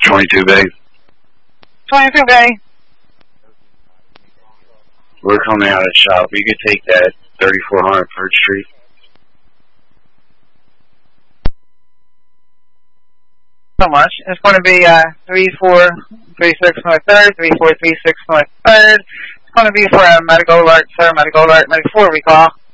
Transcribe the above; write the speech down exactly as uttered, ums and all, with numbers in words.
twenty-two Bay. twenty-two Bay. We're coming out of the shop. You could take that thirty-four hundred Bird Street. So much. It's going to be uh, three four three six North third, three four three six North third. It's going to be for a medical alert, sir. Medical alert, ninety-four recall.